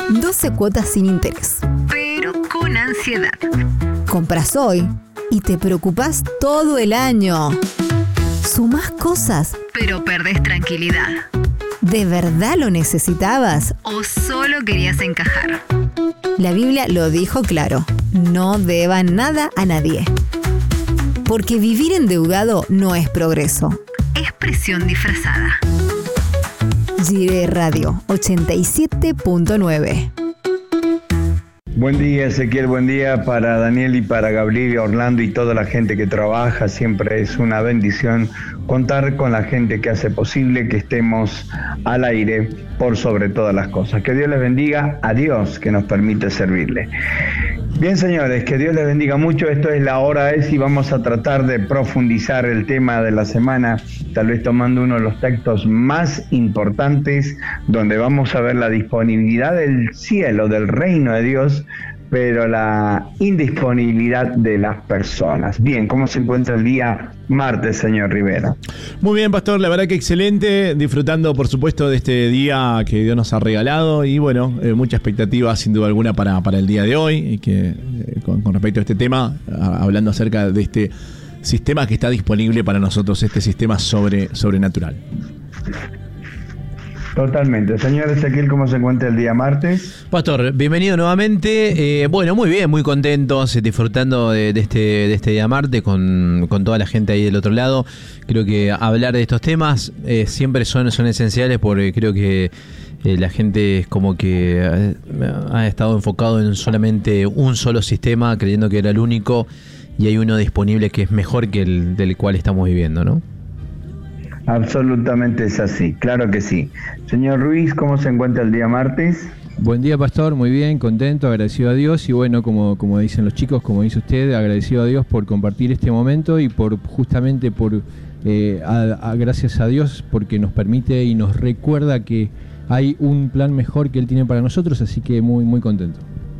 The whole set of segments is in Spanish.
12 cuotas sin interés, pero con ansiedad. Compras hoy y te preocupás todo el año. Sumás cosas, pero perdés tranquilidad. ¿De verdad lo necesitabas o solo querías encajar? La Biblia lo dijo claro: no deban nada a nadie. Porque vivir endeudado no es progreso, es presión disfrazada. Gire Radio 87.9. Buen día, Ezequiel, buen día para Daniel y para Gabriel y Orlando y toda la gente que trabaja. Siempre es una bendición contar con la gente que hace posible que estemos al aire por sobre todas las cosas. Que Dios les bendiga, a Dios que nos permite servirle. Bien, señores, que Dios les bendiga mucho. Esto es La Hora Es y vamos a tratar de profundizar el tema de la semana, tal vez tomando uno de los textos más importantes, donde vamos a ver la disponibilidad del cielo, del reino de Dios, pero la indisponibilidad de las personas. Bien, ¿cómo se encuentra el día martes, señor Rivera? Muy bien, pastor, la verdad que excelente, disfrutando por supuesto de este día que Dios nos ha regalado y bueno, mucha expectativa sin duda alguna para el día de hoy, y que con respecto a este tema, hablando acerca de este sistema que está disponible para nosotros, este sistema sobrenatural. Totalmente. Señor Ezequiel, ¿cómo se encuentra el día martes? Pastor, bienvenido nuevamente. Bueno, muy bien, muy contentos, disfrutando de este día martes con toda la gente ahí del otro lado. Creo que hablar de estos temas siempre son esenciales, porque creo que la gente es como que ha estado enfocado en solamente un solo sistema, creyendo que era el único, y hay uno disponible que es mejor que el del cual estamos viviendo, ¿no? Absolutamente es así, claro que sí. Señor Ruiz, ¿cómo se encuentra el día martes? Buen día, pastor, muy bien, contento, agradecido a Dios y bueno, como dicen los chicos, como dice usted, agradecido a Dios por compartir este momento y por justamente gracias a Dios porque nos permite y nos recuerda que hay un plan mejor que Él tiene para nosotros, así que muy, muy contento.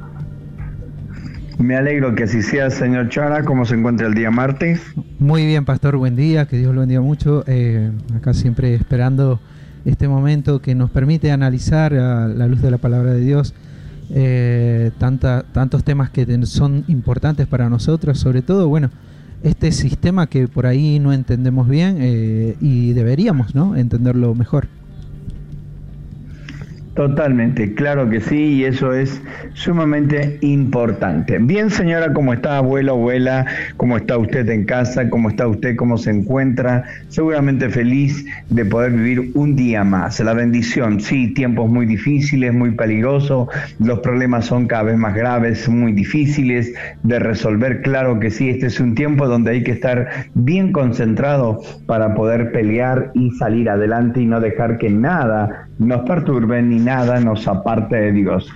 Me alegro que así sea, señor Chara. ¿Cómo se encuentra el día martes? Muy bien, pastor, buen día, que Dios lo bendiga mucho. Acá siempre esperando este momento que nos permite analizar a la luz de la palabra de Dios tantos temas que son importantes para nosotros, sobre todo, bueno, este sistema que por ahí no entendemos bien y deberíamos, ¿no?, entenderlo mejor. Totalmente, claro que sí, y eso es sumamente importante. Bien, señora, ¿cómo está, abuelo, abuela? ¿Cómo está usted en casa? ¿Cómo está usted? ¿Cómo se encuentra? Seguramente feliz de poder vivir un día más. La bendición, sí, tiempos muy difíciles, muy peligrosos, los problemas son cada vez más graves, muy difíciles de resolver. Claro que sí, este es un tiempo donde hay que estar bien concentrado para poder pelear y salir adelante y no dejar que nada nos perturbe ni nada nos aparte de Dios.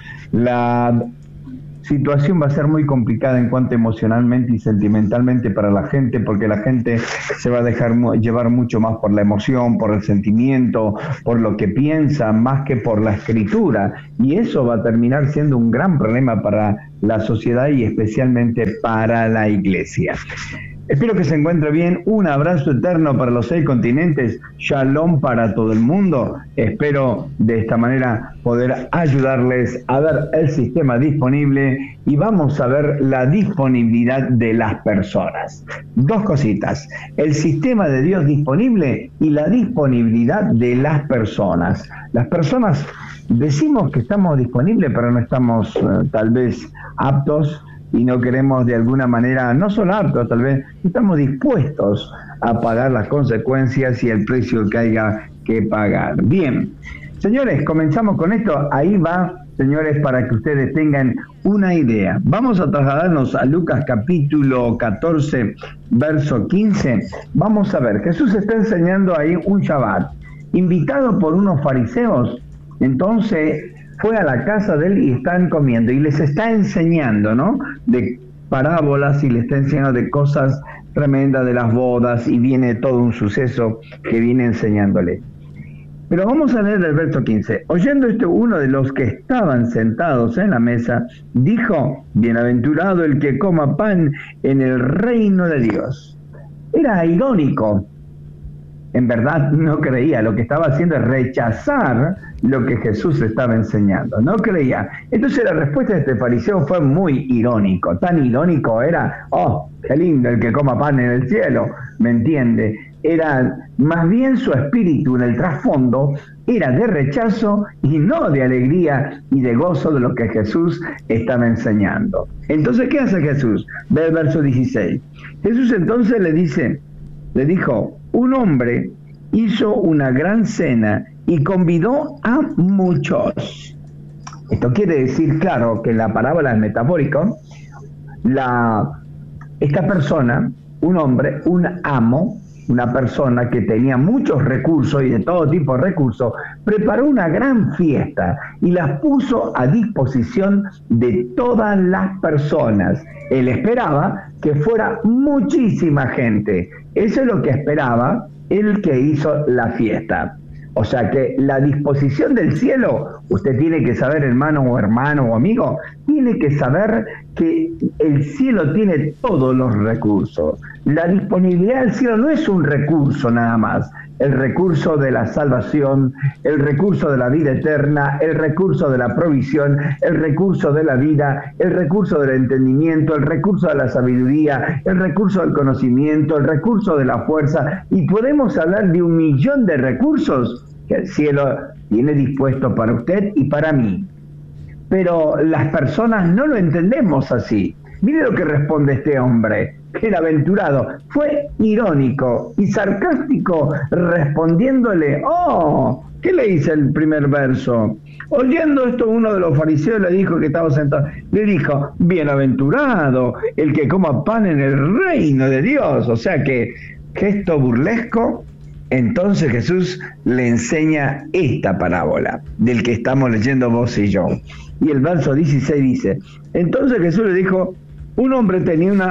La situación va a ser muy complicada en cuanto emocionalmente y sentimentalmente para la gente, porque la gente se va a dejar llevar mucho más por la emoción, por el sentimiento, por lo que piensa, más que por la escritura, y eso va a terminar siendo un gran problema para la sociedad y especialmente para la iglesia. Espero que se encuentre bien. Un abrazo eterno para los 6 continentes. Shalom para todo el mundo. Espero de esta manera poder ayudarles a ver el sistema disponible y vamos a ver la disponibilidad de las personas. 2 cositas. El sistema de Dios disponible y la disponibilidad de las personas. Las personas decimos que estamos disponibles, pero no estamos tal vez aptos. Y no queremos de alguna manera, no solo aptos, tal vez estamos dispuestos a pagar las consecuencias y el precio que haya que pagar. Bien, señores, comenzamos con esto. Ahí va, señores, para que ustedes tengan una idea. Vamos a trasladarnos a Lucas capítulo 14, verso 15. Vamos a ver, Jesús está enseñando ahí un Shabbat, invitado por unos fariseos. Entonces fue a la casa de él y están comiendo y les está enseñando, ¿no?, de parábolas y les está enseñando de cosas tremendas de las bodas y viene todo un suceso que viene enseñándole. Pero vamos a leer el verso 15. Oyendo esto, uno de los que estaban sentados en la mesa dijo: bienaventurado el que coma pan en el reino de Dios. Era irónico. En verdad no creía, lo que estaba haciendo es rechazar lo que Jesús estaba enseñando, no creía. Entonces la respuesta de este fariseo fue muy irónico, tan irónico era, qué lindo el que coma pan en el cielo, ¿me entiende? Era más bien su espíritu en el trasfondo, era de rechazo y no de alegría y de gozo de lo que Jesús estaba enseñando. Entonces, ¿qué hace Jesús? Ve el verso 16. Jesús entonces le dijo, un hombre hizo una gran cena y convidó a muchos. Esto quiere decir, claro, que la parábola es metafórica. Esta persona, un hombre, un amo, una persona que tenía muchos recursos y de todo tipo de recursos, preparó una gran fiesta y las puso a disposición de todas las personas. Él esperaba que fuera muchísima gente. Eso es lo que esperaba el que hizo la fiesta. O sea que la disposición del cielo, usted tiene que saber, hermano o amigo, tiene que saber que el cielo tiene todos los recursos. La disponibilidad del cielo no es un recurso nada más, el recurso de la salvación, el recurso de la vida eterna, el recurso de la provisión, el recurso de la vida, el recurso del entendimiento, el recurso de la sabiduría, el recurso del conocimiento, el recurso de la fuerza, y podemos hablar de 1.000.000 de recursos que el cielo tiene dispuesto para usted y para mí. Pero las personas no lo entendemos así. Mire lo que responde este hombre, bienaventurado. Fue irónico y sarcástico respondiéndole, ¿qué le dice el primer verso? Oyendo esto, uno de los fariseos le dijo que estaba sentado, le dijo, bienaventurado el que coma pan en el reino de Dios. O sea que, gesto burlesco. Entonces Jesús le enseña esta parábola del que estamos leyendo vos y yo. Y el verso 16 dice, entonces Jesús le dijo, un hombre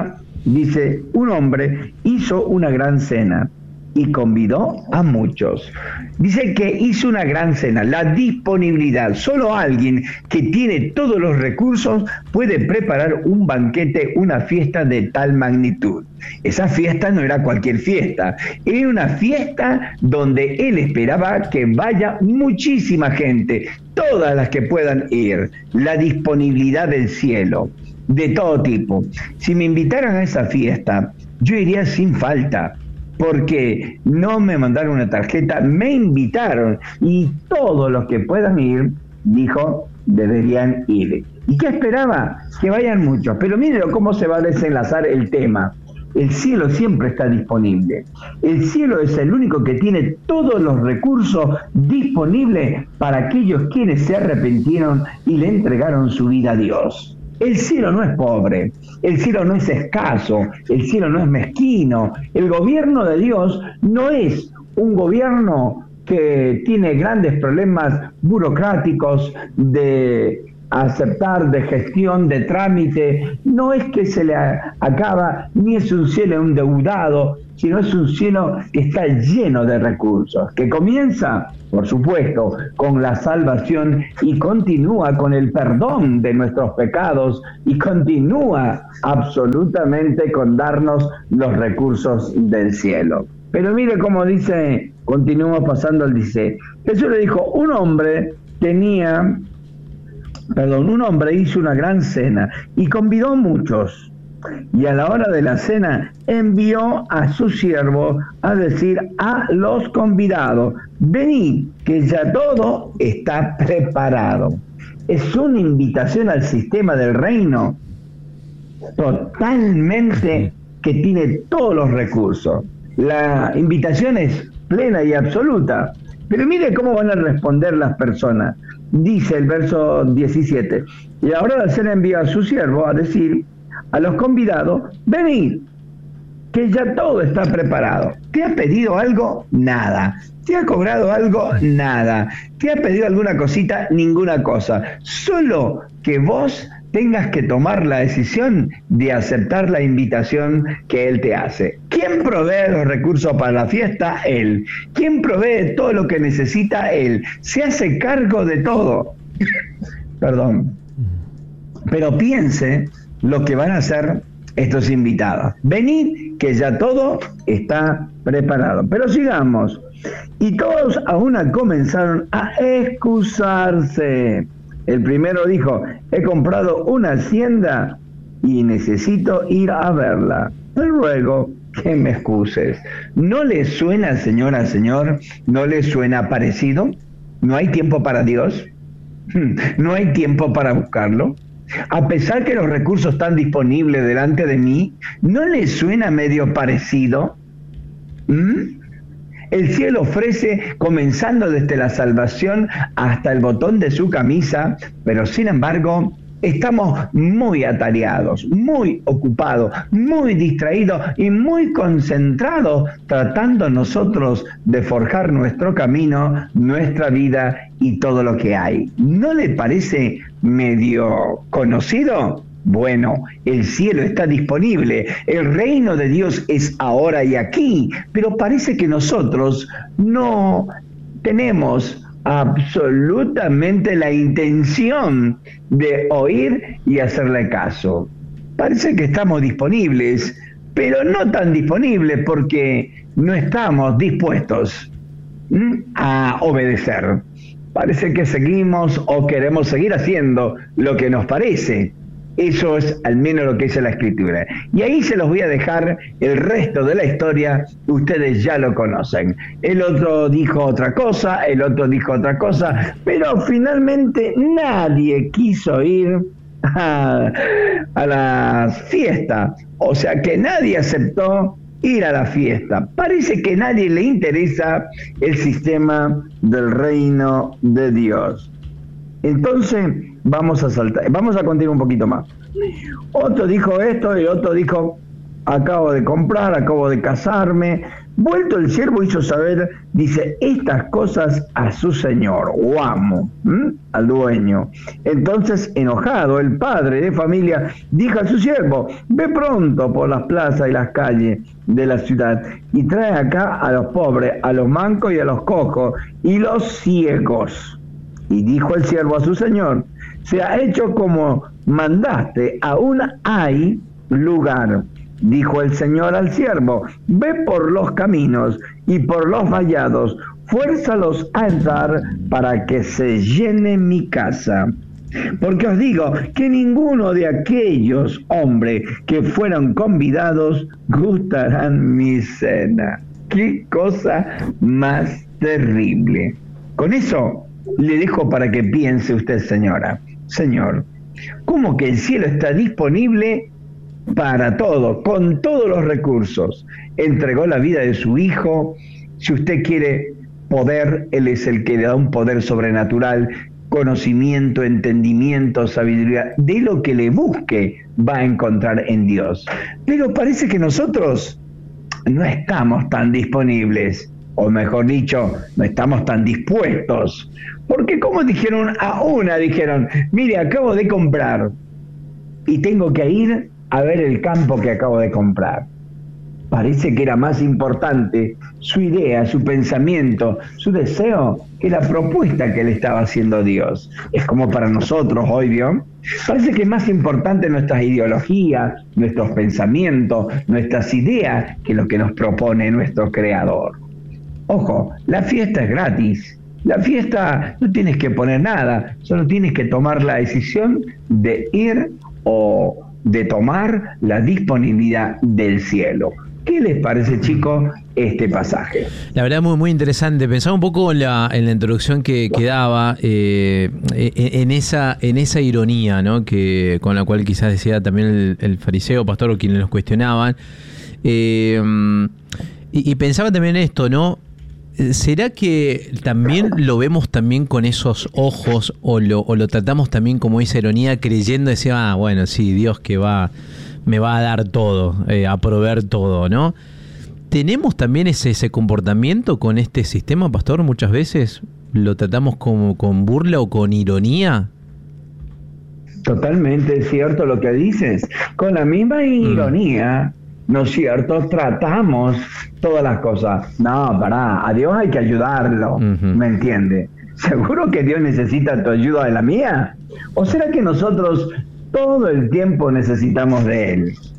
hizo una gran cena y convidó a muchos. Dice que hizo una gran cena, la disponibilidad. Solo alguien que tiene todos los recursos puede preparar un banquete, una fiesta de tal magnitud. Esa fiesta no era cualquier fiesta, era una fiesta donde él esperaba que vaya muchísima gente, todas las que puedan ir, la disponibilidad del cielo, de todo tipo. Si me invitaran a esa fiesta, yo iría sin falta, porque no me mandaron una tarjeta, me invitaron y todos los que puedan ir, dijo, deberían ir. ¿Y qué esperaba? Que vayan muchos. Pero mírenlo cómo se va a desenlazar el tema. El cielo siempre está disponible. El cielo es el único que tiene todos los recursos disponibles para aquellos quienes se arrepintieron y le entregaron su vida a Dios. El cielo no es pobre, el cielo no es escaso, el cielo no es mezquino. El gobierno de Dios no es un gobierno que tiene grandes problemas burocráticos de aceptar, de gestión, de trámite. No es que se le acaba, ni es un cielo endeudado, sino es un cielo que está lleno de recursos, que comienza, por supuesto, con la salvación y continúa con el perdón de nuestros pecados y continúa absolutamente con darnos los recursos del cielo. Pero mire cómo dice, continúa pasando al dice, Jesús le dijo, un hombre hizo una gran cena y convidó a muchos. Y a la hora de la cena envió a su siervo a decir a los convidados, venid, que ya todo está preparado. Es una invitación al sistema del reino totalmente que tiene todos los recursos. La invitación es plena y absoluta. Pero mire cómo van a responder las personas. Dice el verso 17, y a la hora de la cena envió a su siervo a decir a los convidados, venid, que ya todo está preparado. ¿Te ha pedido algo? Nada. ¿Te ha cobrado algo? Nada. ¿Te ha pedido alguna cosita? Ninguna cosa. Solo que vos tengas que tomar la decisión de aceptar la invitación que Él te hace. ¿Quién provee los recursos para la fiesta? Él. ¿Quién provee todo lo que necesita? Él. Se hace cargo de todo. Perdón. Pero piense lo que van a hacer estos invitados. Venid, que ya todo está preparado. Pero sigamos. Y todos a una comenzaron a excusarse. El primero dijo: he comprado una hacienda y necesito ir a verla. Te ruego que me excuses. ¿No le suena, señora, señor? ¿No le suena parecido? ¿No hay tiempo para Dios? ¿No hay tiempo para buscarlo? A pesar que los recursos están disponibles delante de mí, ¿no le suena medio parecido? El cielo ofrece, comenzando desde la salvación hasta el botón de su camisa, pero sin embargo estamos muy atareados, muy ocupados, muy distraídos y muy concentrados tratando nosotros de forjar nuestro camino, nuestra vida y todo lo que hay. ¿No le parece medio conocido? Bueno, el cielo está disponible, el reino de Dios es ahora y aquí, pero parece que nosotros no tenemos absolutamente la intención de oír y hacerle caso. Parece que estamos disponibles, pero no tan disponibles porque no estamos dispuestos a obedecer. Parece que seguimos o queremos seguir haciendo lo que nos parece. Eso es al menos lo que dice la Escritura. Y ahí se los voy a dejar el resto de la historia, ustedes ya lo conocen. El otro dijo otra cosa, el otro dijo otra cosa, pero finalmente nadie quiso ir a la fiesta. O sea que nadie aceptó ir a la fiesta. Parece que a nadie le interesa el sistema del reino de Dios. Entonces, vamos a continuar un poquito más. Otro dijo esto y otro dijo: acabo de comprar, acabo de casarme. Vuelto el siervo hizo saber, dice, estas cosas a su señor o amo, al dueño. Entonces, enojado, el padre de familia dijo a su siervo: ve pronto por las plazas y las calles de la ciudad y trae acá a los pobres, a los mancos y a los cojos y los ciegos. Y dijo el siervo a su señor: se ha hecho como mandaste, aún hay lugar. Dijo el señor al siervo: ve por los caminos y por los vallados, fuérzalos a entrar para que se llene mi casa. Porque os digo que ninguno de aquellos hombres que fueron convidados gustarán mi cena. ¡Qué cosa más terrible! Con eso le dejo para que piense usted, señora. Señor, ¿cómo que el cielo está disponible para todo, con todos los recursos? Entregó la vida de su hijo. Si usted quiere poder, Él es el que le da un poder sobrenatural, conocimiento, entendimiento, sabiduría. De lo que le busque va a encontrar en Dios. Pero parece que nosotros no estamos tan disponibles, o mejor dicho, no estamos tan dispuestos. Porque como dijeron a una, dijeron: mire, acabo de comprar y tengo que ir a ver el campo que acabo de comprar. Parece que era más importante su idea, su pensamiento, su deseo, que la propuesta que le estaba haciendo Dios. Es como para nosotros hoy, ¿vio? Parece que es más importante nuestras ideologías, nuestros pensamientos, nuestras ideas, que lo que nos propone nuestro Creador. Ojo, la fiesta es gratis. La fiesta no tienes que poner nada, solo tienes que tomar la decisión de ir o de tomar la disponibilidad del cielo. ¿Qué les parece, chicos, este pasaje? La verdad, muy, muy interesante. Pensaba un poco en la introducción que daba, en esa ironía, ¿no? Que con la cual quizás decía también el fariseo, pastor, o quienes los cuestionaban. Y pensaba también en esto, ¿no? ¿Será que también lo vemos también con esos ojos o lo tratamos también como esa ironía, creyendo, decía, bueno, sí, Dios que me va a dar todo, a proveer todo, ¿no? ¿Tenemos también ese comportamiento con este sistema, pastor? Muchas veces lo tratamos como con burla o con ironía. Totalmente cierto lo que dices. Con la misma ironía, ¿no es cierto? Tratamos todas las cosas. No, pará, a Dios hay que ayudarlo, ¿me entiende? ¿Seguro que Dios necesita tu ayuda de la mía? ¿O será que nosotros todo el tiempo necesitamos de Él?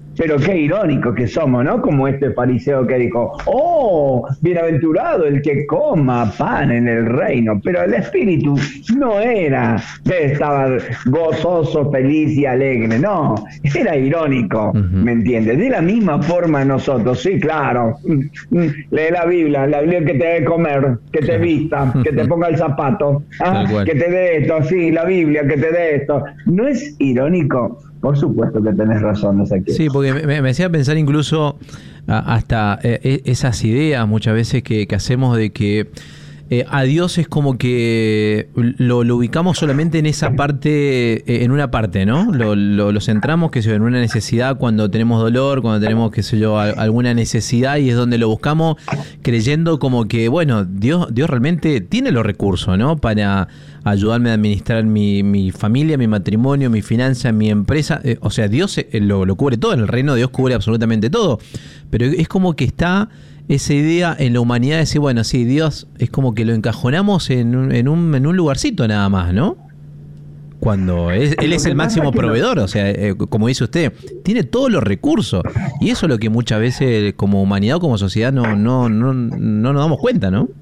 Pero qué irónico que somos, ¿no? Como este fariseo que dijo, ¡oh, bienaventurado el que coma pan en el reino! Pero el espíritu no era que estaba gozoso, feliz y alegre, no, era irónico, ¿me entiendes? De la misma forma nosotros, sí, claro, lee la Biblia que te dé comer, que te vista, que te ponga el zapato, que te dé esto, sí, la Biblia, que te dé esto. ¿No es irónico? Por supuesto que tenés razón, Ezequiel. Sí, porque me hacía pensar incluso hasta esas ideas muchas veces que hacemos de que a Dios es como que lo ubicamos solamente en esa parte, en una parte, ¿no? Lo centramos, que en una necesidad cuando tenemos dolor, cuando tenemos, qué sé yo, alguna necesidad, y es donde lo buscamos, creyendo como que, bueno, Dios realmente tiene los recursos, ¿no? Para ayudarme a administrar mi familia, mi matrimonio, mi finanza, mi empresa. O sea, Dios lo cubre todo, en el reino de Dios cubre absolutamente todo. Pero es como que está esa idea en la humanidad de decir, bueno, sí, Dios es como que lo encajonamos en un lugarcito nada más, ¿no? Cuando Él es el máximo proveedor, o sea, como dice usted, tiene todos los recursos. Y eso es lo que muchas veces como humanidad o como sociedad no nos damos cuenta, ¿no?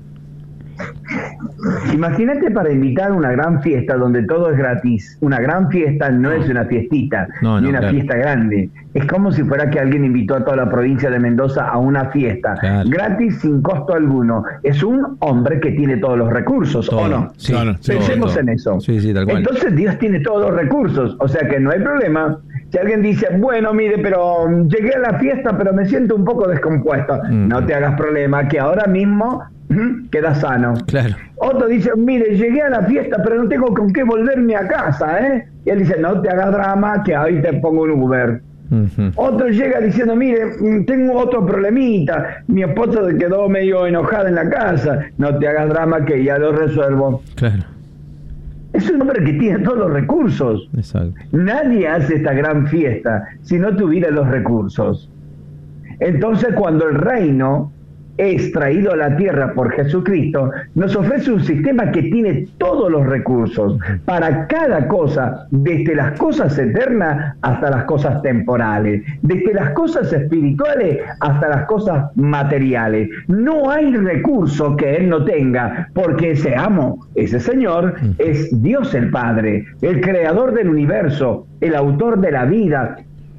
Imagínate para invitar una gran fiesta donde todo es gratis. Una gran fiesta no es una fiestita, ni una fiesta grande. Es como si fuera que alguien invitó a toda la provincia de Mendoza a una fiesta. Claro. Gratis, sin costo alguno. Es un hombre que tiene todos los recursos, ¿o no? Sí, pensemos en eso. Sí, tal cual. Entonces Dios tiene todos los recursos. O sea que no hay problema. Si alguien dice, bueno, mire, pero llegué a la fiesta, pero me siento un poco descompuesto. No te hagas problema, que ahora mismo queda sano. Claro. Otro dice, mire, llegué a la fiesta, pero no tengo con qué volverme a casa, ¿eh? Y él dice, no te hagas drama, que ahí te pongo un Uber. Otro llega diciendo, mire, tengo otro problemita, mi esposa se quedó medio enojada en la casa, no te hagas drama, que ya lo resuelvo. Claro. Es un hombre que tiene todos los recursos. Exacto. Nadie hace esta gran fiesta si no tuviera los recursos. Entonces, cuando el reino es traído a la tierra por Jesucristo, nos ofrece un sistema que tiene todos los recursos para cada cosa, desde las cosas eternas hasta las cosas temporales, desde las cosas espirituales hasta las cosas materiales. No hay recurso que Él no tenga, porque ese amo, ese Señor, es Dios el Padre, el creador del universo, el autor de la vida,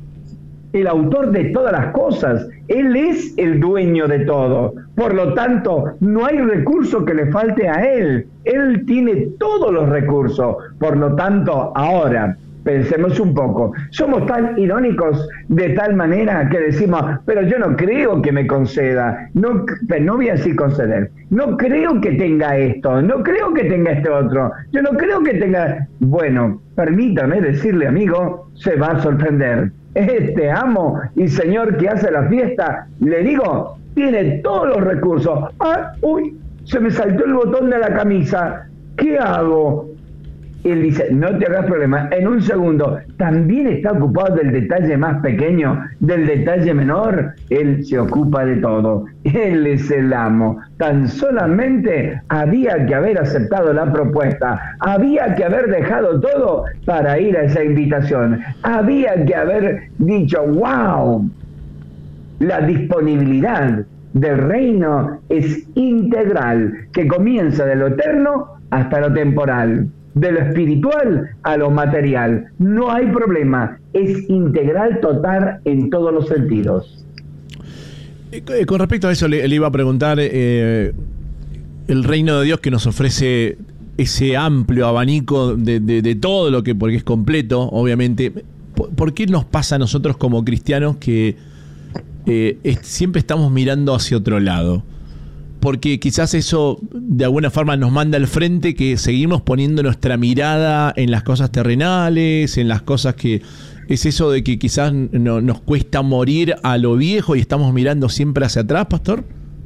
el autor de todas las cosas. Él es el dueño de todo. Por lo tanto, no hay recurso que le falte a Él. Él tiene todos los recursos. Por lo tanto, ahora, pensemos un poco. Somos tan irónicos de tal manera que decimos, pero yo no creo que me conceda. No voy a decir conceder. No creo que tenga esto. No creo que tenga este otro. Yo no creo que tenga... Bueno, permítame decirle, amigo, se va a sorprender. Este amo y Señor que hace la fiesta, le digo, tiene todos los recursos. Se me saltó el botón de la camisa, ¿qué hago? Él dice, no te hagas problema, en un segundo. También está ocupado del detalle más pequeño, del detalle menor. Él se ocupa de todo. Él es el amo. Tan solamente había que haber aceptado la propuesta. Había que haber dejado todo para ir a esa invitación. Había que haber dicho, wow, la disponibilidad del reino es integral, que comienza de lo eterno hasta lo temporal. De lo espiritual a lo material. No hay problema. Es integral, total en todos los sentidos. Con respecto a eso, le iba a preguntar, el reino de Dios que nos ofrece ese amplio abanico de todo lo que, porque es completo, obviamente. ¿Por qué nos pasa a nosotros como cristianos que siempre estamos mirando hacia otro lado? Porque quizás eso de alguna forma nos manda al frente, que seguimos poniendo nuestra mirada en las cosas terrenales, en las cosas que... ¿Es eso de que quizás nos cuesta morir a lo viejo y estamos mirando siempre hacia atrás, pastor?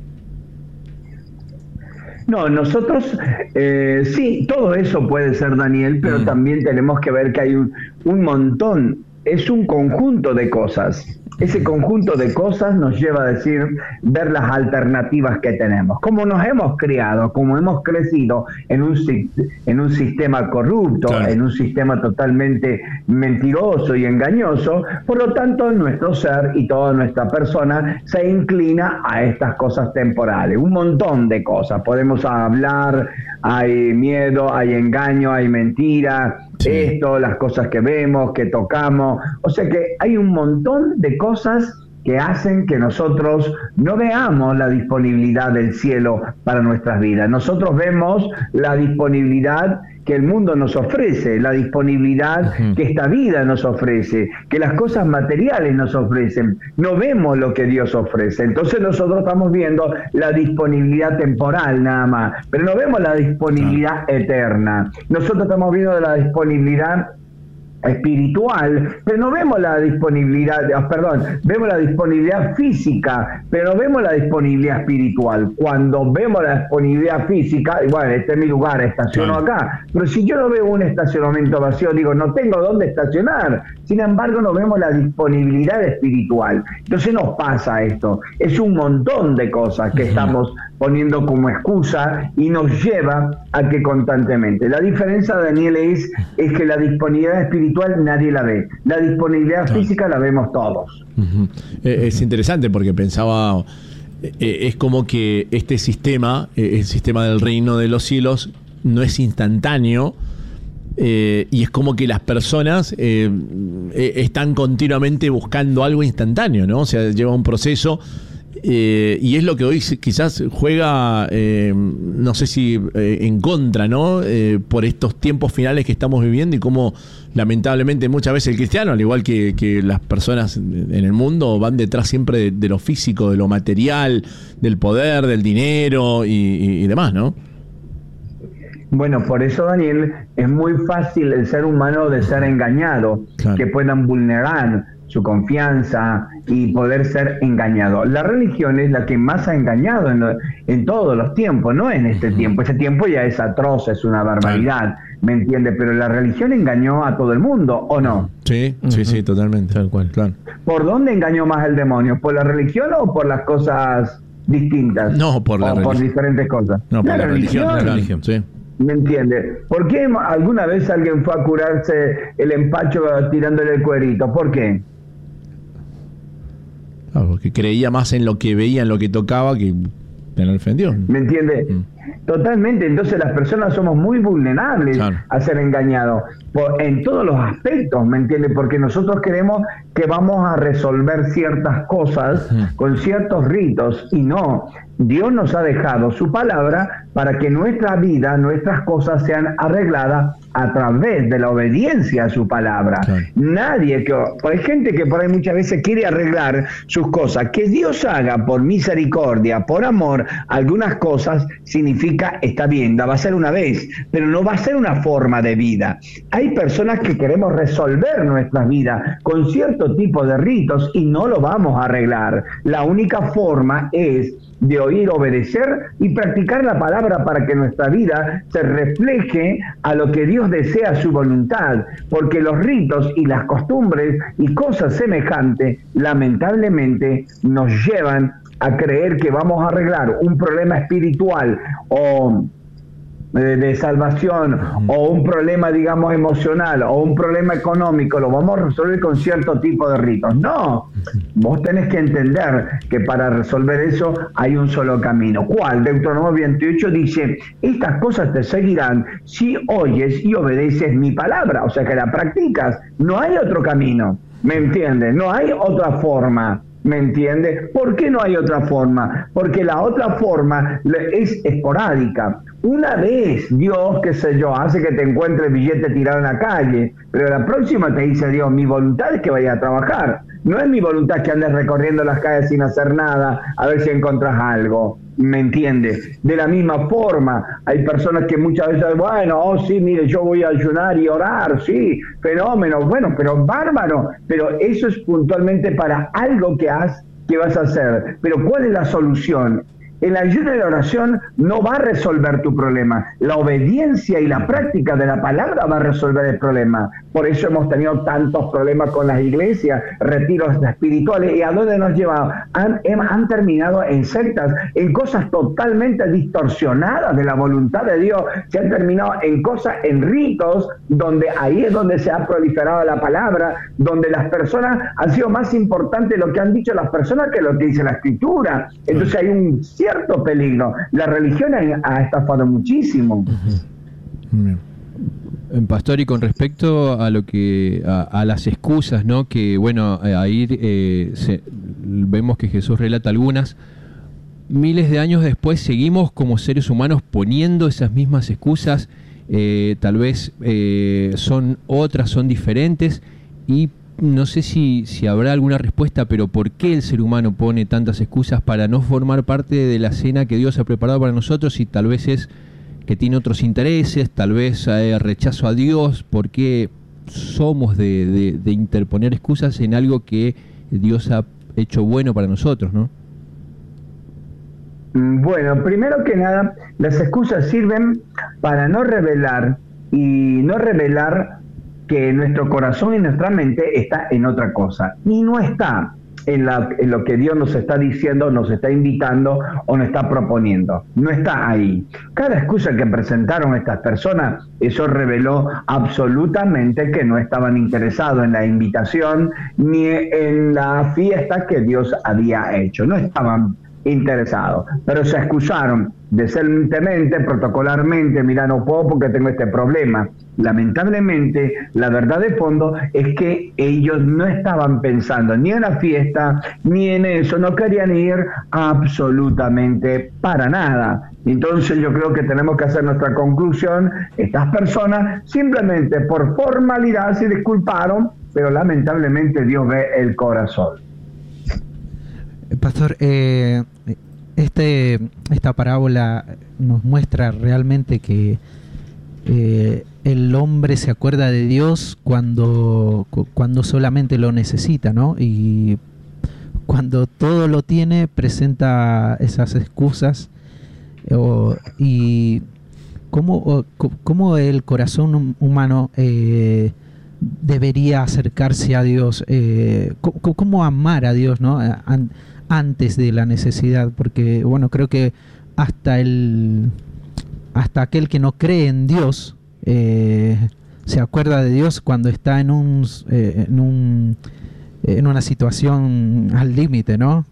No, nosotros, sí, todo eso puede ser, Daniel, pero también tenemos que ver que hay un montón es un conjunto de cosas. Ese conjunto de cosas nos lleva a ver las alternativas que tenemos. Como nos hemos criado, como hemos crecido en un sistema corrupto, claro, en un sistema totalmente mentiroso y engañoso, por lo tanto nuestro ser y toda nuestra persona se inclina a estas cosas temporales. Un montón de cosas. Podemos hablar, hay miedo, hay engaño, hay mentira, sí, las cosas que vemos, que tocamos. O sea que hay un montón de cosas que hacen que nosotros no veamos la disponibilidad del cielo para nuestras vidas. Nosotros vemos la disponibilidad que el mundo nos ofrece, la disponibilidad que esta vida nos ofrece, que las cosas materiales nos ofrecen. No vemos lo que Dios ofrece. Entonces nosotros estamos viendo la disponibilidad temporal nada más, pero no vemos la disponibilidad eterna. Nosotros estamos viendo la disponibilidad espiritual, pero no vemos la disponibilidad, vemos la disponibilidad física, pero no vemos la disponibilidad espiritual. Cuando vemos la disponibilidad física, bueno, este es mi lugar, estaciono acá, pero si yo no veo un estacionamiento vacío, digo, no tengo dónde estacionar. Sin embargo, no vemos la disponibilidad espiritual. Entonces nos pasa esto, es un montón de cosas que estamos poniendo como excusa y nos lleva a que constantemente. La diferencia, Daniel, es que la disponibilidad espiritual nadie la ve. La disponibilidad física la vemos todos. Es interesante porque pensaba, es como que este sistema, el sistema del reino de los cielos, no es instantáneo. Y es como que las personas están continuamente buscando algo instantáneo, ¿no? O sea, lleva un proceso. Y es lo que hoy quizás juega, no sé si en contra, ¿no? Por estos tiempos finales que estamos viviendo y cómo lamentablemente muchas veces el cristiano, al igual que las personas en el mundo, van detrás siempre de lo físico, de lo material, del poder, del dinero y demás, ¿no? Bueno, por eso, Daniel, es muy fácil el ser humano de ser engañado, claro, que puedan vulnerar su confianza y poder ser engañado. La religión es la que más ha engañado en todos los tiempos, no en este tiempo. Este tiempo ya es atroz, es una barbaridad, ¿me entiende? Pero la religión engañó a todo el mundo, ¿o no? Sí, sí, totalmente, tal cual, claro. ¿Por dónde engañó más el demonio? ¿Por la religión o por las cosas distintas? No, por la religión. ¿Por diferentes cosas? No, por la religión, sí. ¿Me entiende? ¿Por qué alguna vez alguien fue a curarse el empacho tirándole el cuerito? ¿Por qué? Claro, porque creía más en lo que veía, en lo que tocaba, que en el ofendió. ¿Me entiende? Totalmente. Entonces las personas somos muy vulnerables, claro, a ser engañados en todos los aspectos, ¿me entiende? Porque nosotros creemos que vamos a resolver ciertas cosas con ciertos ritos y no. Dios nos ha dejado su palabra para que nuestra vida, nuestras cosas sean arregladas a través de la obediencia a su palabra. Claro. Hay gente que por ahí muchas veces quiere arreglar sus cosas. Que Dios haga por misericordia, por amor, algunas cosas significa, está bien, la va a hacer una vez, pero no va a ser una forma de vida. Hay personas que queremos resolver nuestras vidas con cierto tipo de ritos y no lo vamos a arreglar. La única forma es de oír, obedecer y practicar la palabra para que nuestra vida se refleje a lo que Dios desea, su voluntad, porque los ritos y las costumbres y cosas semejantes lamentablemente nos llevan a creer que vamos a arreglar un problema espiritual o de salvación o un problema, digamos, emocional o un problema económico, lo vamos a resolver con cierto tipo de ritos. No, vos tenés que entender que para resolver eso hay un solo camino. ¿Cuál? Deuteronomio 28 dice, estas cosas te seguirán si oyes y obedeces mi palabra, o sea que la practicas. No hay otro camino, ¿me entiendes? No hay otra forma. ¿Me entiende? ¿Por qué no hay otra forma? Porque la otra forma es esporádica. Una vez Dios, qué sé yo, hace que te encuentres el billete tirado en la calle, pero la próxima te dice Dios, mi voluntad es que vayas a trabajar. No es mi voluntad que andes recorriendo las calles sin hacer nada, a ver si encontrás algo. ¿Me entiende? De la misma forma, hay personas que muchas veces, bueno, sí, mire, yo voy a ayunar y orar, sí, fenómeno, bueno, pero bárbaro, pero eso es puntualmente para algo que vas a hacer. Pero ¿cuál es la solución? El ayuno y la oración no va a resolver tu problema. La obediencia y la práctica de la palabra va a resolver el problema. Por eso hemos tenido tantos problemas con las iglesias, retiros espirituales. ¿Y a dónde nos lleva? Han terminado en sectas, en cosas totalmente distorsionadas de la voluntad de Dios. Se han terminado en cosas, en ritos, donde ahí es donde se ha proliferado la palabra, donde las personas han sido más importantes lo que han dicho las personas que lo que dice la Escritura. Entonces hay un cierto peligro. La religión ha estafado muchísimo. Pastor, y con respecto a lo que a las excusas, ¿no? Que bueno, ahí vemos que Jesús relata algunas. Miles de años después seguimos como seres humanos poniendo esas mismas excusas. Tal vez son otras, son diferentes, y no sé si habrá alguna respuesta, pero ¿por qué el ser humano pone tantas excusas para no formar parte de la cena que Dios ha preparado para nosotros? Y tal vez es que tiene otros intereses, tal vez rechazo a Dios. ¿Por qué somos de interponer excusas en algo que Dios ha hecho bueno para nosotros, ¿no? Bueno, primero que nada, las excusas sirven para no revelar que nuestro corazón y nuestra mente está en otra cosa, y no está en lo que Dios nos está diciendo, nos está invitando o nos está proponiendo. No está ahí. Cada excusa que presentaron estas personas, eso reveló absolutamente que no estaban interesados en la invitación ni en la fiesta que Dios había hecho. No estaban interesados, pero se excusaron decentemente, protocolarmente: mira, no puedo porque tengo este problema. Lamentablemente, la verdad de fondo es que ellos no estaban pensando ni en la fiesta, ni en eso, no querían ir absolutamente para nada. Entonces yo creo que tenemos que hacer nuestra conclusión: estas personas simplemente por formalidad se disculparon, pero lamentablemente Dios ve el corazón. Pastor, esta parábola nos muestra realmente que el hombre se acuerda de Dios cuando solamente lo necesita, ¿no? Y cuando todo lo tiene, presenta esas excusas. Y cómo el corazón humano debería acercarse a Dios, cómo amar a Dios, ¿no? Antes de la necesidad, porque bueno, creo que hasta aquel que no cree en Dios se acuerda de Dios cuando está en una situación al límite, ¿no?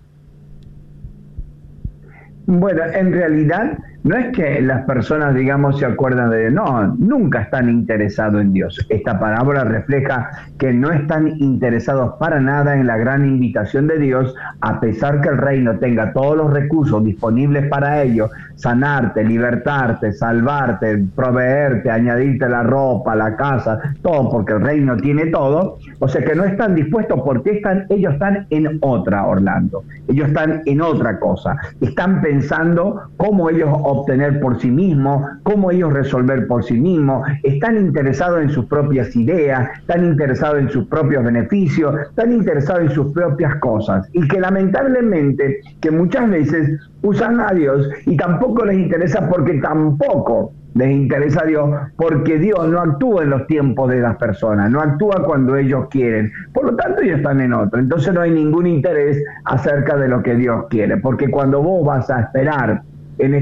Bueno, en realidad no es que las personas, digamos, se acuerdan de Dios. No, nunca están interesados en Dios. Esta parábola refleja que no están interesados para nada en la gran invitación de Dios, a pesar que el reino tenga todos los recursos disponibles para ellos: sanarte, libertarte, salvarte, proveerte, añadirte la ropa, la casa, todo, porque el reino tiene todo. O sea que no están dispuestos, porque ellos están en otra, Orlando. Ellos están en otra cosa. Están pensando cómo ellos obtener por sí mismos, cómo ellos resolver por sí mismos. Están interesados en sus propias ideas, están interesados en sus propios beneficios, están interesados en sus propias cosas, y que lamentablemente que muchas veces usan a Dios y tampoco les interesa, porque tampoco les interesa a Dios, porque Dios no actúa en los tiempos de las personas, no actúa cuando ellos quieren. Por lo tanto, ellos están en otro. Entonces no hay ningún interés acerca de lo que Dios quiere, porque cuando vos vas a esperar en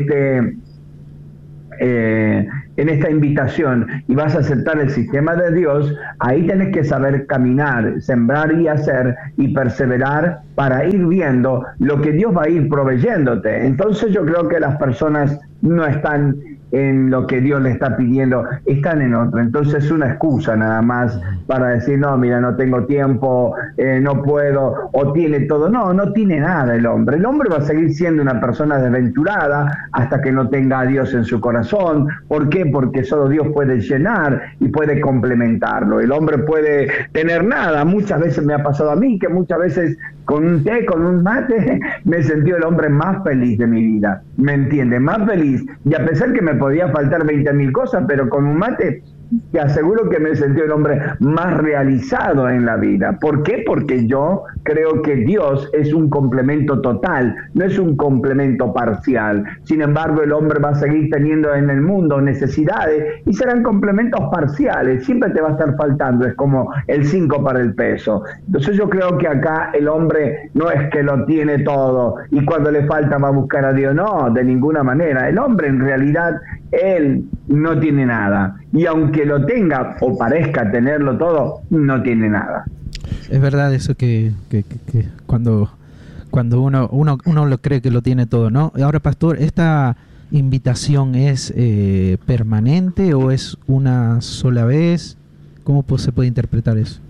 esta invitación y vas a aceptar el sistema de Dios, ahí tenés que saber caminar, sembrar y hacer y perseverar para ir viendo lo que Dios va a ir proveyéndote. Entonces yo creo que las personas no están en lo que Dios le está pidiendo, están en otro. Entonces es una excusa nada más para decir: no, mira, no tengo tiempo, no puedo, o tiene todo. No, no tiene nada el hombre. El hombre va a seguir siendo una persona desventurada hasta que no tenga a Dios en su corazón. ¿Por qué? Porque solo Dios puede llenar y puede complementarlo. El hombre puede tener nada. Muchas veces me ha pasado a mí que muchas veces con un té, con un mate, me he sentido el hombre más feliz de mi vida. ¿Me entiendes? Más feliz. Y a pesar que me podía faltar 20.000 cosas, pero con un mate te aseguro que me sentí el hombre más realizado en la vida. ¿Por qué? Porque yo creo que Dios es un complemento total, no es un complemento parcial. Sin embargo, el hombre va a seguir teniendo en el mundo necesidades y serán complementos parciales, siempre te va a estar faltando, es como el 5 para el peso. Entonces yo creo que acá el hombre no es que lo tiene todo y cuando le falta va a buscar a Dios, no, de ninguna manera. El hombre en realidad, él no tiene nada, y aunque lo tenga o parezca tenerlo todo, no tiene nada. Es verdad eso que cuando uno lo cree que lo tiene todo, ¿no? Ahora, pastor, ¿esta invitación es permanente o es una sola vez? ¿Cómo se puede interpretar eso?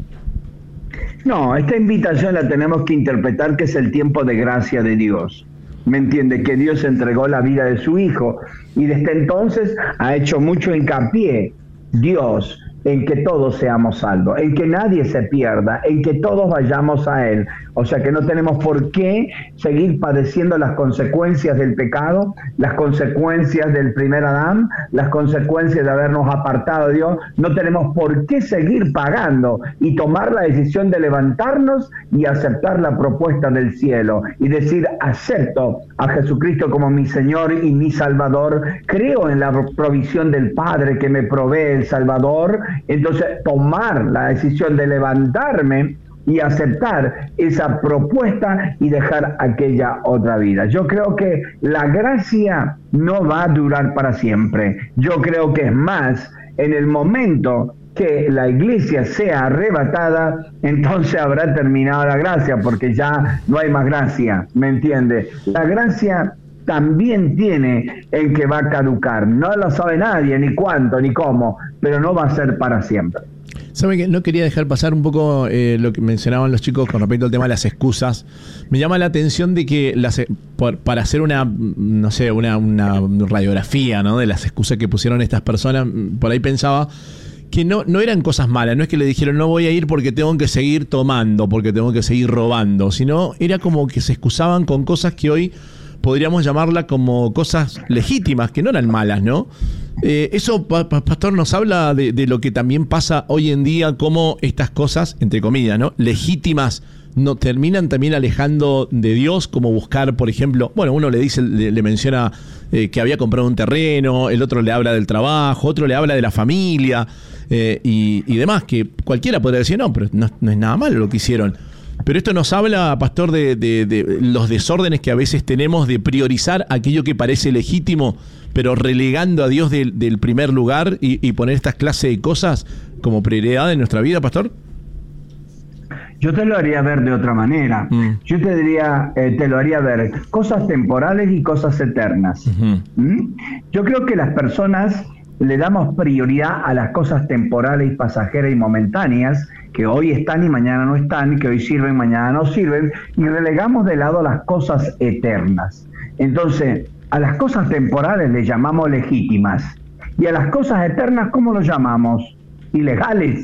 No, esta invitación la tenemos que interpretar que es el tiempo de gracia de Dios. ¿Me entiende? Que Dios entregó la vida de su Hijo y desde entonces ha hecho mucho hincapié Dios en que todos seamos salvos, en que nadie se pierda, en que todos vayamos a Él. O sea que no tenemos por qué seguir padeciendo las consecuencias del pecado, las consecuencias del primer Adán, las consecuencias de habernos apartado de Dios. No tenemos por qué seguir pagando y tomar la decisión de levantarnos y aceptar la propuesta del cielo y decir, acepto a Jesucristo como mi Señor y mi Salvador, creo en la provisión del Padre que me provee el Salvador. Entonces tomar la decisión de levantarme y aceptar esa propuesta y dejar aquella otra vida. Yo creo que la gracia no va a durar para siempre. Yo creo que es más, en el momento que la iglesia sea arrebatada, entonces habrá terminado la gracia, porque ya no hay más gracia, ¿me entiende? La gracia también tiene en que va a caducar. No lo sabe nadie, ni cuánto, ni cómo, pero no va a ser para siempre. ¿Sabe que no quería dejar pasar un poco lo que mencionaban los chicos con respecto al tema de las excusas? Me llama la atención de que para hacer una radiografía, ¿no?, de las excusas que pusieron estas personas, por ahí pensaba que no eran cosas malas, no es que le dijeron no voy a ir porque tengo que seguir tomando, porque tengo que seguir robando, sino era como que se excusaban con cosas que hoy podríamos llamarla como cosas legítimas, que no eran malas, ¿no? Eso, pastor, nos habla de lo que también pasa hoy en día, cómo estas cosas, entre comillas, ¿no?, legítimas, no terminan también alejando de Dios, como buscar, por ejemplo, bueno, uno le menciona que había comprado un terreno, el otro le habla del trabajo, otro le habla de la familia y demás, que cualquiera podría decir, no, pero no es nada malo lo que hicieron. Pero esto nos habla, pastor, de los desórdenes que a veces tenemos de priorizar aquello que parece legítimo, pero relegando a Dios del primer lugar y poner estas clases de cosas como prioridad en nuestra vida, pastor. Yo te lo haría ver de otra manera. Yo te diría, te lo haría ver cosas temporales y cosas eternas. Yo creo que las personas le damos prioridad a las cosas temporales y pasajeras y momentáneas, que hoy están y mañana no están, que hoy sirven, mañana no sirven, y relegamos de lado las cosas eternas. Entonces, a las cosas temporales le llamamos legítimas, y a las cosas eternas, ¿cómo lo llamamos? Ilegales.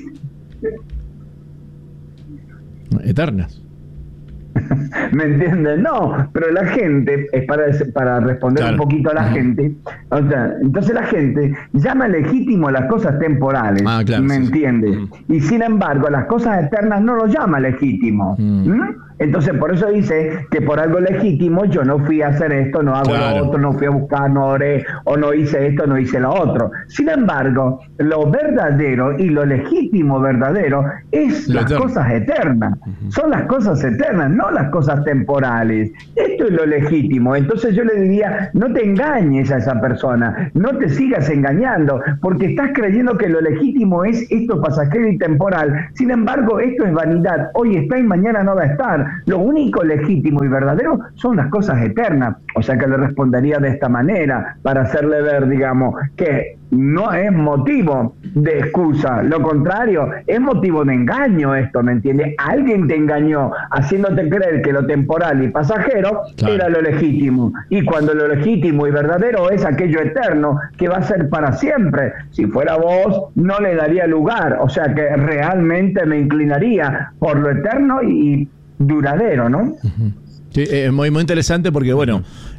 Eternas. ¿Me entienden? No, pero la gente, es para responder un poquito a la gente, o sea, entonces la gente llama legítimo las cosas temporales, ¿me entiende? Y sin embargo, las cosas eternas no lo llama legítimo. Entonces, por eso dice que por algo legítimo yo no fui a hacer esto, no hago lo otro, no fui a buscar, no oré, o no hice esto, no hice lo otro. Sin embargo, lo verdadero y lo legítimo verdadero es las cosas eternas. Son las cosas eternas, no las cosas temporales. Esto es lo legítimo. Entonces yo le diría, no te engañes a esa persona, no te sigas engañando, porque estás creyendo que lo legítimo es esto pasajero y temporal. Sin embargo, esto es vanidad. Hoy está y mañana no va a estar. Lo único legítimo y verdadero son las cosas eternas. O sea que le respondería de esta manera, para hacerle ver, digamos, que no es motivo de excusa, lo contrario, es motivo de engaño esto, ¿me entiendes? Alguien te engañó haciéndote creer que lo temporal y pasajero era lo legítimo, y cuando lo legítimo y verdadero es aquello eterno que va a ser para siempre. Si fuera vos, no le daría lugar, o sea que realmente me inclinaría por lo eterno y duradero, ¿no? Sí, muy, muy interesante porque, bueno,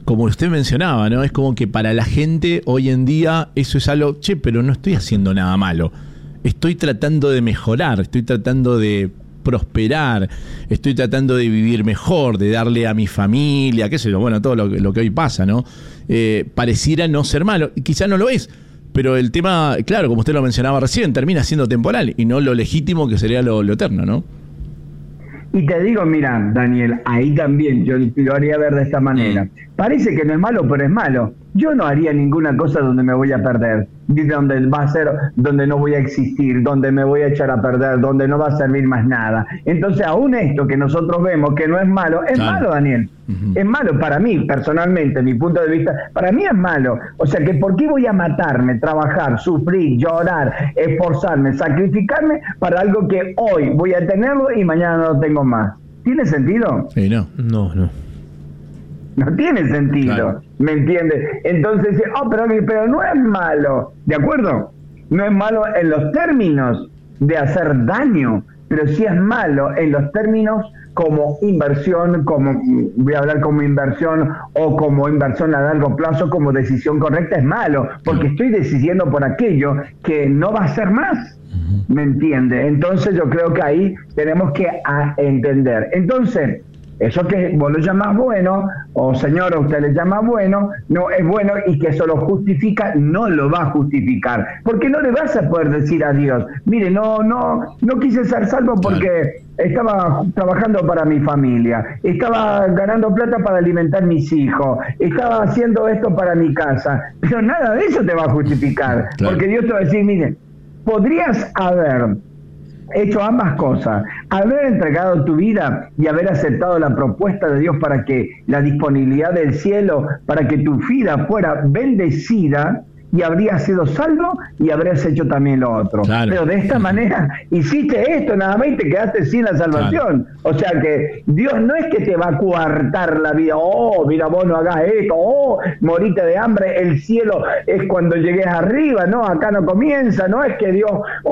como usted mencionaba, ¿no? Es como que para la gente hoy en día eso es algo, pero no estoy haciendo nada malo. Estoy tratando de mejorar, estoy tratando de prosperar, estoy tratando de vivir mejor, de darle a mi familia, qué sé yo, bueno, todo lo que hoy pasa, ¿no? Pareciera no ser malo, y quizá no lo es, pero el tema, claro, como usted lo mencionaba recién, termina siendo temporal y no lo legítimo que sería lo eterno, ¿no? Y te digo, mira, Daniel, ahí también yo lo haría ver de esta manera. Parece que no es malo, pero es malo. Yo no haría ninguna cosa donde me voy a perder, donde va a ser, donde no voy a existir, donde me voy a echar a perder, donde no va a servir más nada. Entonces, aún esto que nosotros vemos que no es malo, es malo, Daniel. Es malo para mí, personalmente, mi punto de vista, para mí es malo. O sea, que ¿por qué voy a matarme, trabajar, sufrir, llorar, esforzarme, sacrificarme para algo que hoy voy a tenerlo y mañana no lo tengo más? ¿Tiene sentido? Sí, no. No tiene sentido, claro. ¿Me entiendes? Entonces, pero no es malo, ¿de acuerdo? No es malo en los términos de hacer daño, pero sí es malo en los términos como inversión, voy a hablar como inversión o como inversión a largo plazo, como decisión correcta, es malo, porque estoy decidiendo por aquello que no va a ser más, ¿me entiende? Entonces yo creo que ahí tenemos que entender. Entonces, eso que vos lo llamás bueno, o señora, usted le llama bueno, no es bueno, y que eso lo justifica, no lo va a justificar. Porque no le vas a poder decir a Dios, mire, no quise ser salvo porque estaba trabajando para mi familia, estaba ganando plata para alimentar mis hijos, estaba haciendo esto para mi casa. Pero nada de eso te va a justificar. Claro. Porque Dios te va a decir, mire, podrías haber hecho ambas cosas, haber entregado tu vida y haber aceptado la propuesta de Dios para que la disponibilidad del cielo, para que tu vida fuera bendecida, y habrías sido salvo y habrías hecho también lo otro. Claro. Pero de esta manera hiciste esto nada más y te quedaste sin la salvación. Claro. O sea que Dios no es que te va a coartar la vida, mira, vos no hagas esto, morite de hambre, el cielo es cuando llegues arriba, no, acá no comienza, no es que Dios,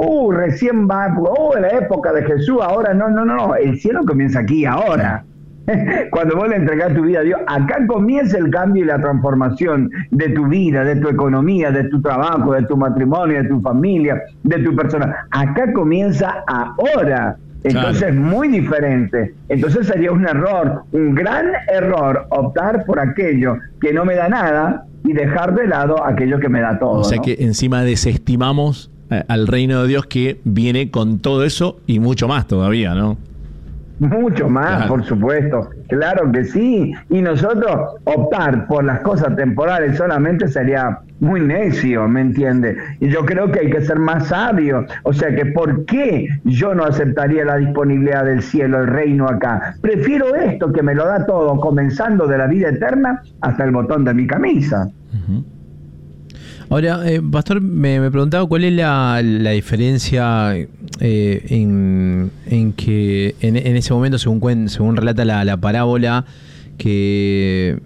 recién va, en la época de Jesús, ahora no, el cielo comienza aquí, ahora. Cuando vos le entregás tu vida a Dios, acá comienza el cambio y la transformación de tu vida, de tu economía, de tu trabajo, de tu matrimonio, de tu familia, de tu persona. Acá comienza ahora. Entonces es muy diferente. Entonces sería un error, un gran error, optar por aquello que no me da nada y dejar de lado aquello que me da todo. O sea, ¿no? Que encima desestimamos al reino de Dios que viene con todo eso y mucho más todavía, ¿no? Mucho más, claro. Por supuesto, claro que sí. Y nosotros optar por las cosas temporales solamente sería muy necio, ¿me entiende? Y yo creo que hay que ser más sabio. O sea que ¿por qué yo no aceptaría la disponibilidad del cielo, el reino acá? Prefiero esto que me lo da todo, comenzando de la vida eterna hasta el botón de mi camisa. Uh-huh. Ahora, Pastor, me preguntaba cuál es la diferencia en que en ese momento, según relata la parábola, que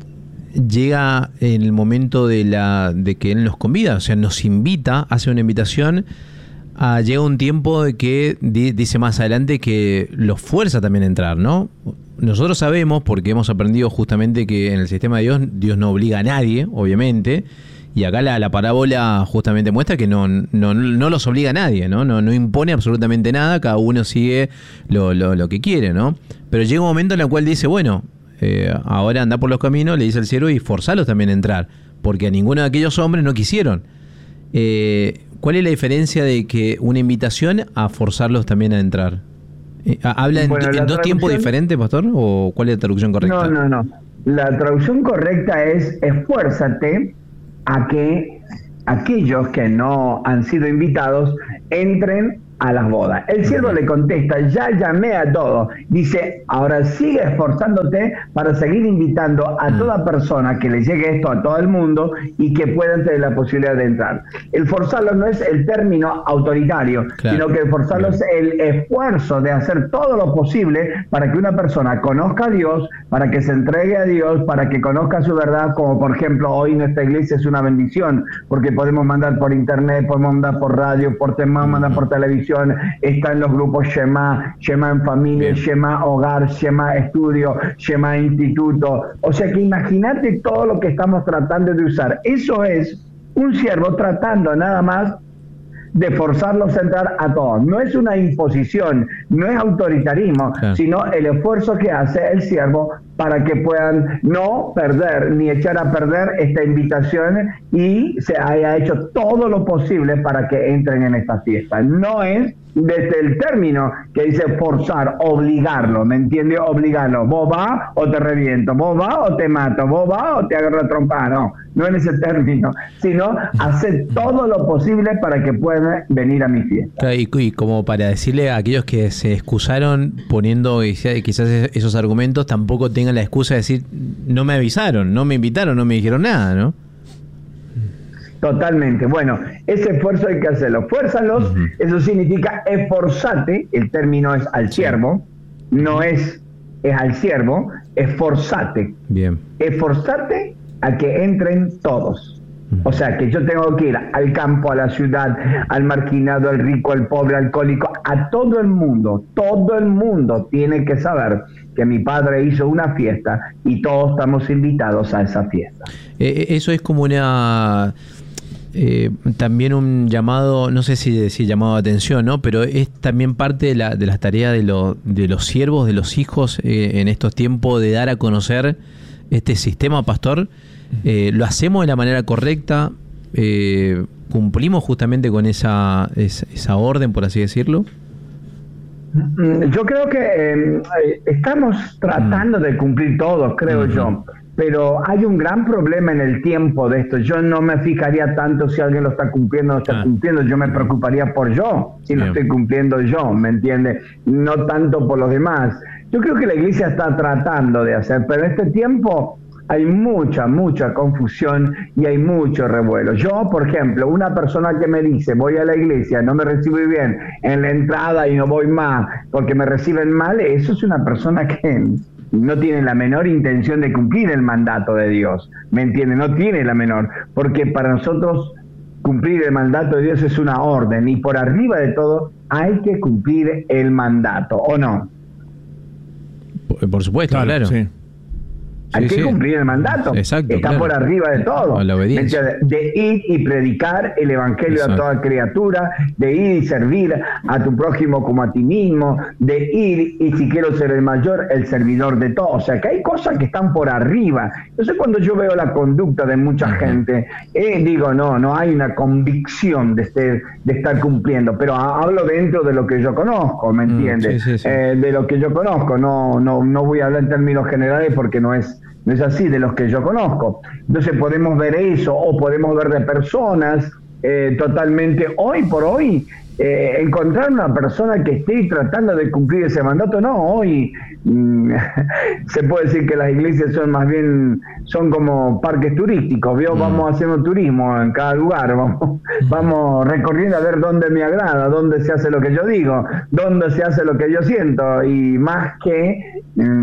llega en el momento de que Él nos convida, o sea, nos invita, hace una invitación, llega un tiempo de que dice más adelante que los fuerza también a entrar, ¿no? Nosotros sabemos, porque hemos aprendido justamente que en el sistema de Dios no obliga a nadie, obviamente. Y acá la parábola justamente muestra que no los obliga a nadie, ¿no? No impone absolutamente nada, cada uno sigue lo que quiere, ¿no? Pero llega un momento en el cual dice, bueno, ahora anda por los caminos, le dice al siervo, y forzalos también a entrar, porque a ninguno de aquellos hombres no quisieron. ¿Cuál es la diferencia de que una invitación a forzarlos también a entrar? ¿Habla en dos tiempos diferentes, Pastor? ¿O cuál es la traducción correcta? No. La traducción correcta es esfuérzate a que aquellos que no han sido invitados entren a las bodas. El siervo le contesta, ya llamé a todos. Dice, ahora sigue esforzándote para seguir invitando a toda persona que le llegue esto a todo el mundo y que puedan tener la posibilidad de entrar. El forzarlo no es el término autoritario, claro, sino que el forzarlo es el esfuerzo de hacer todo lo posible para que una persona conozca a Dios, para que se entregue a Dios, para que conozca su verdad, como por ejemplo hoy en esta iglesia es una bendición, porque podemos mandar por internet, podemos mandar por radio, podemos mandar por televisión, televisión, está en los grupos Shema, Shema en familia, Shema hogar, Shema estudio, Shema instituto. O sea que imagínate todo lo que estamos tratando de usar. Eso es un siervo tratando nada más de forzarlos a entrar a todos. No es una imposición, no es autoritarismo, sino el esfuerzo que hace el siervo para que puedan no perder ni echar a perder esta invitación y se haya hecho todo lo posible para que entren en esta fiesta. No es desde el término que dice forzar, obligarlo, ¿me entiende? Obligarlo. Vos vas o te reviento, vos vas o te mato, vos vas o te agarro a trompar. No en ese término, sino hacer todo lo posible para que puedan venir a mi fiesta. Y como para decirle a aquellos que se excusaron poniendo quizás esos argumentos, tampoco tengan la excusa de decir, no me avisaron, no me invitaron, no me dijeron nada, ¿no? Totalmente. Bueno, ese esfuerzo hay que hacerlo. Fuérzalos, eso significa esforzate, el término es al siervo, no es al siervo, esforzate. Bien. Esforzate a que entren todos. O sea, que yo tengo que ir al campo, a la ciudad, al marginado, al rico, al pobre, al alcohólico, a todo el mundo tiene que saber que mi padre hizo una fiesta y todos estamos invitados a esa fiesta. Eso es como una... también un llamado, no sé si decir llamado de atención, ¿no? Pero es también parte de las tareas de los siervos, de los hijos en estos tiempos, de dar a conocer este sistema, pastor. Lo hacemos de la manera correcta, cumplimos justamente con esa orden, por así decirlo. Yo creo que estamos tratando de cumplir todo, creo yo. Pero hay un gran problema en el tiempo de esto. Yo no me fijaría tanto si alguien lo está cumpliendo o no está cumpliendo. Yo me preocuparía por yo, si lo estoy cumpliendo yo, ¿me entiende? No tanto por los demás. Yo creo que la iglesia está tratando de hacer, pero en este tiempo hay mucha confusión y hay mucho revuelo. Yo, por ejemplo, una persona que me dice, voy a la iglesia, no me recibe bien en la entrada y no voy más porque me reciben mal, eso es una persona que no tiene la menor intención de cumplir el mandato de Dios, ¿me entiende? No tiene la menor, porque para nosotros cumplir el mandato de Dios es una orden y por arriba de todo hay que cumplir el mandato, ¿o no? Por supuesto, claro. Sí. Hay que cumplir el mandato. Exacto, está por arriba de todo. La obediencia. De ir y predicar el evangelio a toda criatura, de ir y servir a tu prójimo como a ti mismo, de ir y si quiero ser el mayor, el servidor de todo. O sea que hay cosas que están por arriba. Entonces cuando yo veo la conducta de mucha gente, digo, no hay una convicción de estar cumpliendo, pero hablo dentro de lo que yo conozco, ¿me entiendes? Sí. De lo que yo conozco, no voy a hablar en términos generales porque no es así, de los que yo conozco. Entonces podemos ver eso, o podemos ver de personas totalmente, hoy por hoy, encontrar una persona que esté tratando de cumplir ese mandato, no, hoy se puede decir que las iglesias son como parques turísticos, vamos haciendo turismo en cada lugar, vamos recorriendo a ver dónde me agrada, dónde se hace lo que yo digo, dónde se hace lo que yo siento, y más que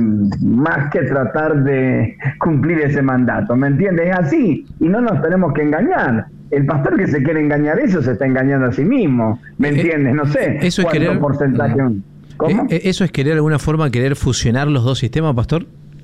tratar de cumplir ese mandato, ¿me entiendes? Es así, y no nos tenemos que engañar. El pastor que se quiere engañar eso se está engañando a sí mismo, ¿me entiendes? No sé eso es cuánto porcentaje. ¿Cómo? ¿Eso es querer de alguna forma fusionar los dos sistemas, pastor?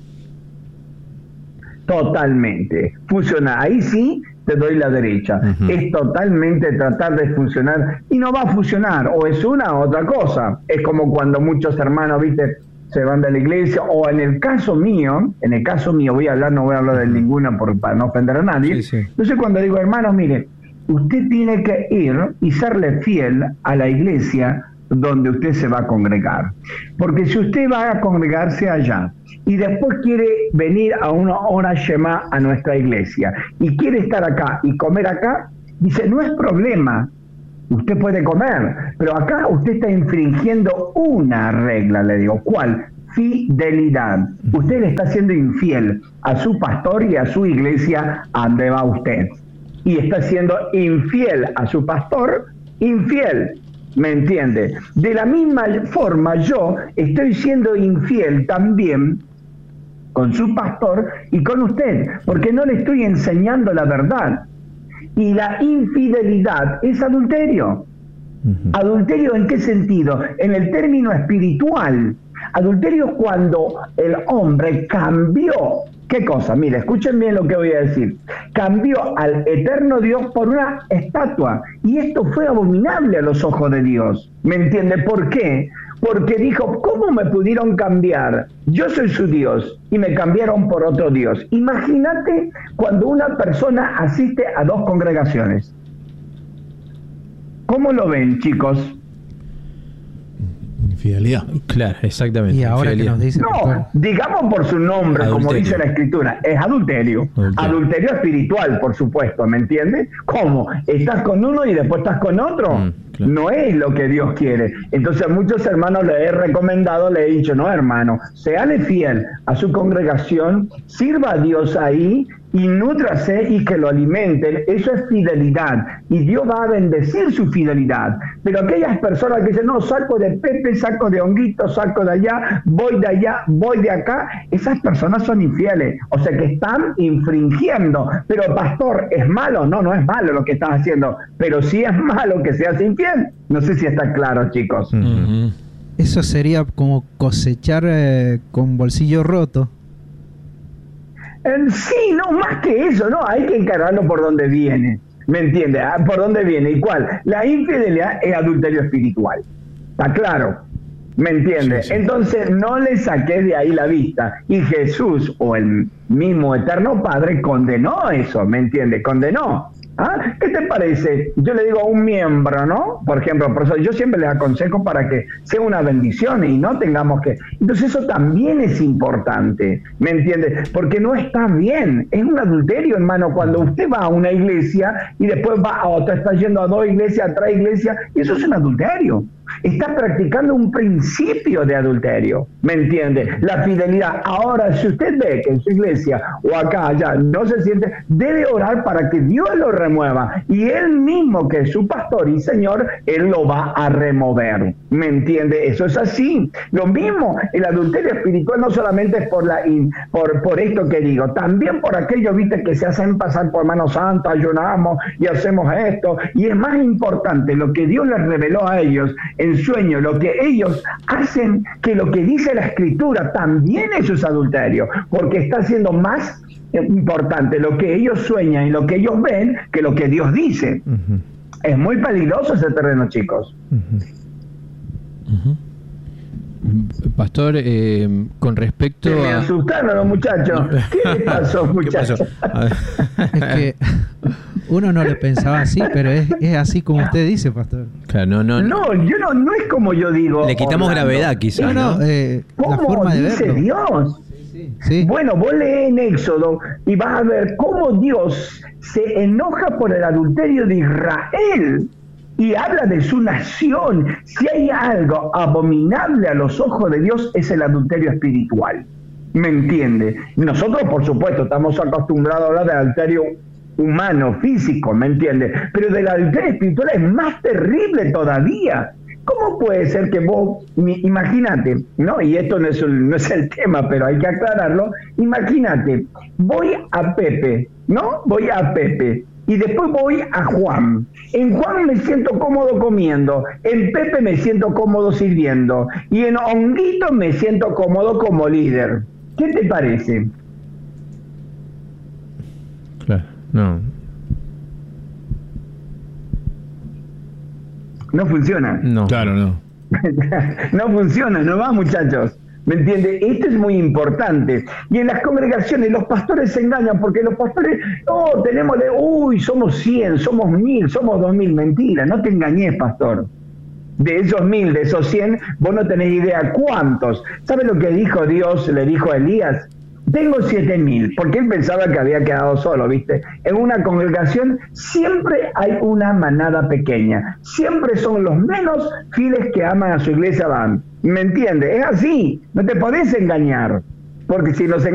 Totalmente, fusionar, ahí sí te doy la derecha. Es totalmente tratar de funcionar y no va a funcionar, o es una u otra cosa. Es como cuando muchos hermanos, viste, se van de la iglesia, o en el caso mío, no voy a hablar de ninguna para no ofender a nadie. Sí. Entonces cuando digo, hermanos, mire, usted tiene que ir y serle fiel a la iglesia donde usted se va a congregar. Porque si usted va a congregarse allá y después quiere venir a una hora Shema a nuestra iglesia y quiere estar acá y comer acá, dice, no es problema, usted puede comer, pero acá usted está infringiendo una regla, le digo. ¿Cuál? Fidelidad. Usted le está siendo infiel a su pastor y a su iglesia a donde va usted. Y está siendo infiel a su pastor, infiel. ¿Me entiende? De la misma forma yo estoy siendo infiel también con su pastor y con usted, porque no le estoy enseñando la verdad. Y la infidelidad es adulterio. ¿Adulterio en qué sentido? En el término espiritual. Adulterio cuando el hombre cambió. ¿Qué cosa? Mire, escuchen bien lo que voy a decir. Cambió al eterno Dios por una estatua. Y esto fue abominable a los ojos de Dios. ¿Me entiende? ¿Por qué? Porque dijo, ¿cómo me pudieron cambiar? Yo soy su Dios y me cambiaron por otro Dios. Imagínate cuando una persona asiste a 2 congregaciones. ¿Cómo lo ven, chicos? Infidelidad. Claro, exactamente. Y ahora que nos dice... No, digamos por su nombre, Adulterio. como dice la Escritura, es adulterio. Adulterio espiritual, por supuesto, ¿me entiendes? ¿Cómo? Estás con uno y después estás con otro. Claro. No es lo que Dios quiere. Entonces a muchos hermanos les he recomendado, les he dicho, no hermano, séale fiel a su congregación, sirva a Dios ahí y nútrase y que lo alimenten. Eso es fidelidad y Dios va a bendecir su fidelidad. Pero aquellas personas que dicen, no, saco de Pepe, saco de Honguito, saco de allá, voy de acá, esas personas son infieles, o sea que están infringiendo. Pero pastor, ¿es malo? No, no es malo lo que estás haciendo, pero sí es malo que seas infiel. No sé si está claro, chicos. Eso sería como cosechar con bolsillo roto. Sí, no, más que eso, no, hay que encararlo por donde viene, ¿me entiende? ¿Por dónde viene? ¿Y cuál? La infidelidad es adulterio espiritual, ¿está claro? ¿Me entiende? Sí. Entonces no le saques de ahí la vista, y Jesús o el mismo Eterno Padre condenó eso, ¿me entiende? Condenó. ¿Ah? ¿Qué te parece? Yo le digo a un miembro, ¿no? Por ejemplo, por eso yo siempre les aconsejo para que sea una bendición y no tengamos que... Entonces eso también es importante, ¿me entiendes? Porque no está bien, es un adulterio, hermano, cuando usted va a una iglesia y después va a otra, está yendo a 2 iglesias, a 3 iglesias, y eso es un adulterio. Está practicando un principio de adulterio, ¿me entiende? La fidelidad. Ahora, si usted ve que en su iglesia o acá, allá, no se siente, debe orar para que Dios lo remueva. Y Él mismo, que es su pastor y Señor, Él lo va a remover, ¿me entiende? Eso es así. Lo mismo, el adulterio espiritual no solamente es por esto que digo, también por aquello, viste, que se hacen pasar por mano santa, ayunamos y hacemos esto. Y es más importante lo que Dios les reveló a ellos en sueño, lo que ellos hacen, que lo que dice la Escritura, también eso es adulterio, porque está siendo más importante lo que ellos sueñan y lo que ellos ven que lo que Dios dice. Es muy peligroso ese terreno, chicos. Pastor, con respecto me a... asustaron los muchachos. ¿Qué les pasó, muchachos? Es que uno no lo pensaba así, pero es así como usted dice, pastor. Claro, no es como yo digo. Le quitamos Orlando. Gravedad, quizás. No, la forma de dice verlo. Dios? Sí. Bueno, vos lees en Éxodo y vas a ver cómo Dios se enoja por el adulterio de Israel y habla de su nación. Si hay algo abominable a los ojos de Dios, es el adulterio espiritual. ¿Me entiende? Nosotros, por supuesto, estamos acostumbrados a hablar del adulterio humano, físico, ¿me entiende? Pero del adulterio espiritual es más terrible todavía. ¿Cómo puede ser que vos, imagínate, ¿no? Y esto no es el tema, pero hay que aclararlo. Imagínate, voy a Pepe, ¿no? Voy a Pepe y después voy a Juan. En Juan me siento cómodo comiendo, en Pepe me siento cómodo sirviendo y en Honguito me siento cómodo como líder. ¿Qué te parece? Claro, no. No funciona. No. Claro, no. No funciona, no va, muchachos. ¿Me entiende? Esto es muy importante. Y en las congregaciones los pastores se engañan porque los pastores, tenemos somos 100, somos 1000, somos 2000. Mentira, no te engañes, pastor. De esos 1000, de esos 100, vos no tenés idea cuántos. ¿Sabes lo que dijo Dios? Le dijo a Elías. Tengo 7000, porque él pensaba que había quedado solo, ¿viste? En una congregación siempre hay una manada pequeña. Siempre son los menos fieles que aman a su iglesia van. ¿Me entiendes? Es así. No te podés engañar. Porque si nos